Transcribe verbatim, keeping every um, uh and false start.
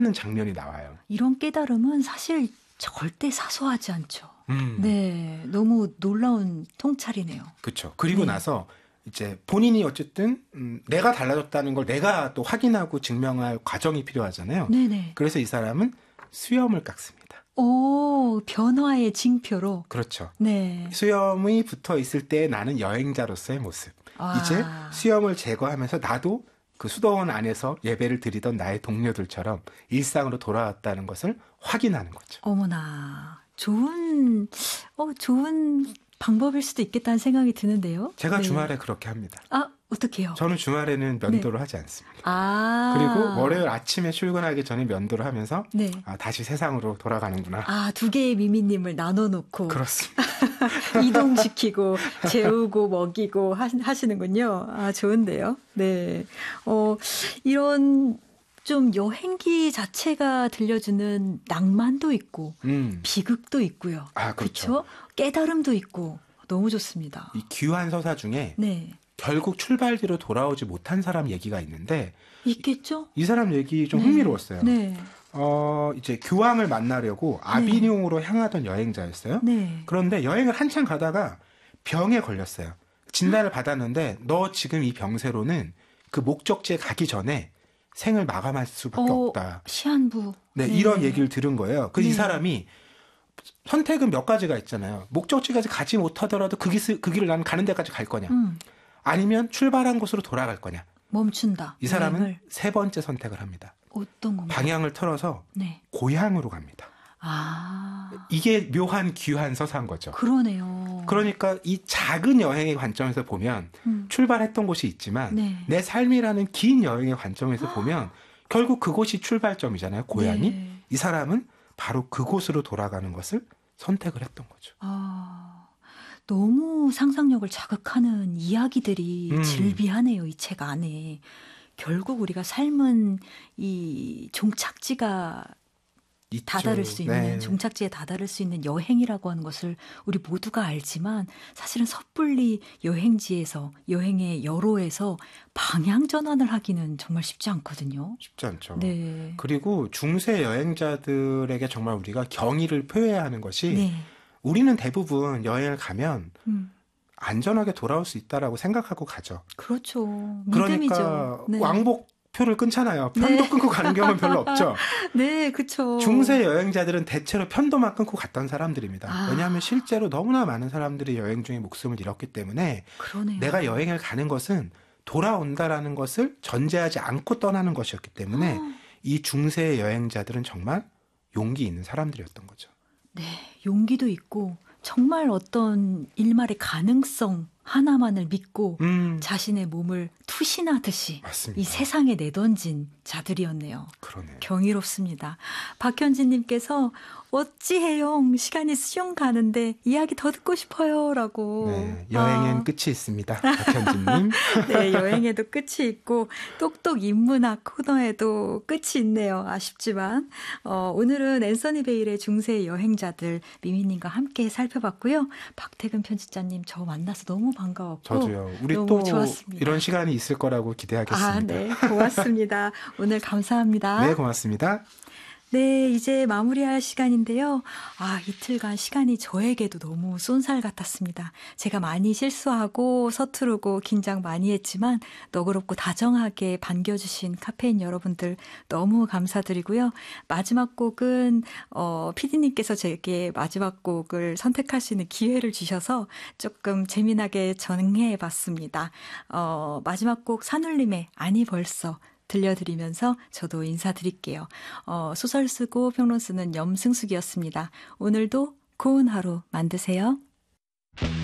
장면이 나와요. 이런 깨달음은 사실 절대 사소하지 않죠. 음. 네, 너무 놀라운 통찰이네요. 그렇죠. 그리고 네. 나서 이제 본인이 어쨌든 음, 내가 달라졌다는 걸 내가 또 확인하고 증명할 과정이 필요하잖아요. 네네. 그래서 이 사람은 수염을 깎습니다. 오, 변화의 징표로. 그렇죠. 네. 수염이 붙어 있을 때 나는 여행자로서의 모습. 아. 이제 수염을 제거하면서 나도 그 수도원 안에서 예배를 드리던 나의 동료들처럼 일상으로 돌아왔다는 것을 확인하는 거죠. 어머나, 좋은, 어, 좋은 방법일 수도 있겠다는 생각이 드는데요. 제가 네. 주말에 그렇게 합니다. 아, 어떡해요? 저는 주말에는 면도를 네. 하지 않습니다. 아. 그리고 월요일 아침에 출근하기 전에 면도를 하면서 네. 아, 다시 세상으로 돌아가는구나. 아, 두 개의 미미님을 나눠놓고. 그렇습니다. 이동시키고 재우고 먹이고 하시는군요. 아, 좋은데요. 네. 어, 이런 좀 여행기 자체가 들려주는 낭만도 있고 음. 비극도 있고요. 아, 그렇죠. 그렇죠? 깨달음도 있고 너무 좋습니다. 이 귀한 서사 중에 네. 결국 출발지로 돌아오지 못한 사람 얘기가 있는데 있겠죠? 이 사람 얘기 좀 네. 흥미로웠어요. 네. 어, 이제 교황을 만나려고 아비뇽으로 네. 향하던 여행자였어요. 네. 그런데 여행을 한참 가다가 병에 걸렸어요. 진단을 받았는데 너 지금 이 병세로는 그 목적지에 가기 전에 생을 마감할 수밖에 어, 없다. 시한부. 네, 네. 이런 얘기를 들은 거예요. 그래서 네. 이 사람이 선택은 몇 가지가 있잖아요. 목적지까지 가지 못하더라도 그, 길, 그 길을 나는 가는 데까지 갈 거냐. 음. 아니면 출발한 곳으로 돌아갈 거냐. 멈춘다. 이 사람은 여행을. 세 번째 선택을 합니다. 어떤 건가요? 방향을 틀어서 네. 고향으로 갑니다. 아. 이게 묘한 귀한 서사인 거죠. 그러네요. 그러니까 이 작은 여행의 관점에서 보면 음. 출발했던 곳이 있지만 네. 내 삶이라는 긴 여행의 관점에서 보면 결국 그곳이 출발점이잖아요. 고향이. 네. 이 사람은 바로 그곳으로 돌아가는 것을 선택을 했던 거죠. 아, 너무 상상력을 자극하는 이야기들이 음. 즐비하네요. 이 책 안에. 결국 우리가 삶은 이 종착지가 있죠. 다다를 수 있는 네. 종착지에 다다를 수 있는 여행이라고 하는 것을 우리 모두가 알지만 사실은 섣불리 여행지에서 여행의 여로에서 방향 전환을 하기는 정말 쉽지 않거든요. 쉽지 않죠. 네. 그리고 중세 여행자들에게 정말 우리가 경의를 표해야 하는 것이 네. 우리는 대부분 여행을 가면 음. 안전하게 돌아올 수 있다라고 생각하고 가죠. 그렇죠. 그러니까 믿음이죠. 네. 왕복표를 끊잖아요. 편도 네. 끊고 가는 경우는 별로 없죠. 네, 그렇죠. 중세 여행자들은 대체로 편도만 끊고 갔던 사람들입니다. 아. 왜냐하면 실제로 너무나 많은 사람들이 여행 중에 목숨을 잃었기 때문에 그러네요. 내가 여행을 가는 것은 돌아온다라는 것을 전제하지 않고 떠나는 것이었기 때문에 아. 이 중세 여행자들은 정말 용기 있는 사람들이었던 거죠. 네, 용기도 있고 정말 어떤 일말의 가능성 하나만을 믿고 음, 자신의 몸을 투신하듯이 맞습니다. 이 세상에 내던진 자들이었네요. 그러네요. 경이롭습니다. 박현진님께서 어찌해요? 시간이 수영 가는데 이야기 더 듣고 싶어요. 라고. 네, 여행엔 아. 끝이 있습니다. 박현진님. 네, 여행에도 끝이 있고 똑똑 인문학 코너에도 끝이 있네요. 아쉽지만 어, 오늘은 앤서니 베일의 중세 여행자들 미미님과 함께 살펴봤고요. 박태근 편집자님 저 만나서 너무 반가웠고 저도요. 우리 너무 또 좋았습니다. 이런 시간이 있을 거라고 기대하겠습니다. 아, 네, 고맙습니다. 오늘 감사합니다. 네, 고맙습니다. 네, 이제 마무리할 시간인데요. 아, 이틀간 시간이 저에게도 너무 쏜살 같았습니다. 제가 많이 실수하고 서투르고 긴장 많이 했지만 너그럽고 다정하게 반겨주신 카페인 여러분들 너무 감사드리고요. 마지막 곡은 어, 피디님께서 제게 마지막 곡을 선택할 수 있는 기회를 주셔서 조금 재미나게 정해봤습니다. 어, 마지막 곡 산울림의 아니 벌써 들려드리면서 저도 인사드릴게요. 어, 소설 쓰고 평론 쓰는 염승숙이었습니다. 오늘도 고운 하루 만드세요.